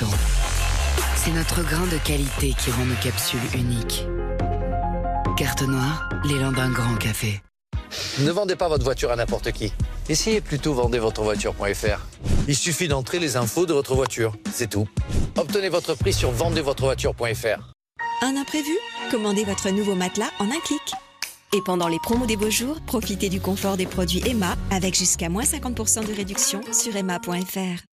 coton. C'est notre grain de qualité qui rend nos capsules uniques. Carte noire, l'élan d'un grand café. Ne vendez pas votre voiture à n'importe qui. Essayez plutôt vendezvotrevoiture.fr. Il suffit d'entrer les infos de votre voiture, c'est tout. Obtenez votre prix sur vendezvotrevoiture.fr. Un imprévu? Commandez votre nouveau matelas en un clic. Et pendant les promos des beaux jours, profitez du confort des produits Emma avec jusqu'à moins 50% de réduction sur emma.fr.